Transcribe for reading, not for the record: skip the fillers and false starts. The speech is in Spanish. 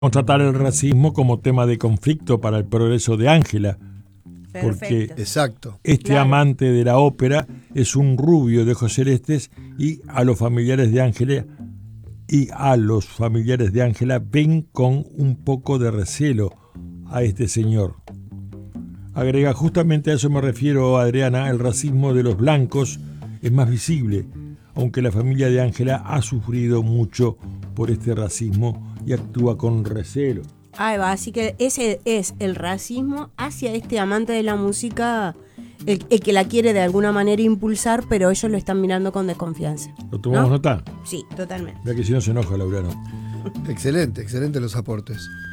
Vamos a tratar el racismo como tema de conflicto para el progreso de Ángela, porque exacto. este amante de la ópera es un rubio de ojos celestes y a los familiares de Ángela ven con un poco de recelo a este señor. Agrega, justamente a eso me refiero, Adriana, el racismo de los blancos es más visible, aunque la familia de Ángela ha sufrido mucho por este racismo y actúa con recelo. Ahí va, así que ese es el racismo hacia este amante de la música, el que la quiere de alguna manera impulsar, pero ellos lo están mirando con desconfianza. ¿Lo tomamos nota? Sí, totalmente. Mira que si no se enoja, Laureano. Excelente los aportes.